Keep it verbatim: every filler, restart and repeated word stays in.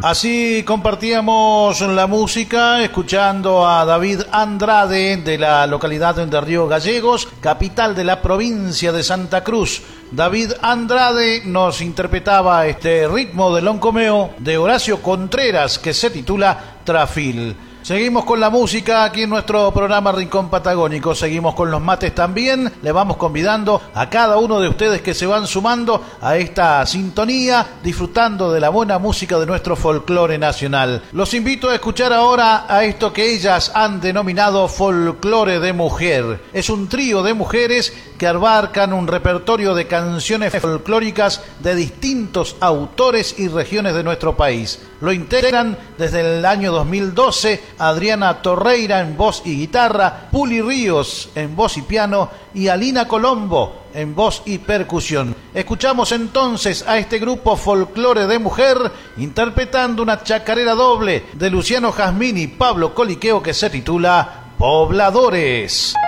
Así compartíamos la música escuchando a David Andrade de la localidad de Río Gallegos, capital de la provincia de Santa Cruz. David Andrade nos interpretaba este ritmo de loncomeo de Horacio Contreras que se titula Trafil. Seguimos con la música aquí en nuestro programa Rincón Patagónico, seguimos con los mates también, le vamos convidando a cada uno de ustedes que se van sumando a esta sintonía, disfrutando de la buena música de nuestro folclore nacional. Los invito a escuchar ahora a esto que ellas han denominado folclore de mujer. Es un trío de mujeres que abarcan un repertorio de canciones folclóricas de distintos autores y regiones de nuestro país. Lo integran desde el año dos mil doce Adriana Torreira en voz y guitarra, Puli Ríos en voz y piano y Alina Colombo en voz y percusión. Escuchamos entonces a este grupo folclore de mujer interpretando una chacarera doble de Luciano Jazmín y Pablo Coliqueo que se titula Pobladores.